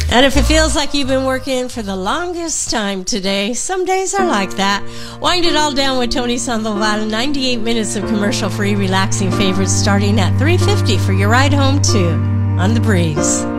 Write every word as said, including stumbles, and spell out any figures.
And if it feels like you've been working for the longest time today, some days are like that. Wind it all down with Tony Sandoval. ninety-eight minutes of commercial-free, relaxing favorites starting at three fifty for your ride home too on The Breeze.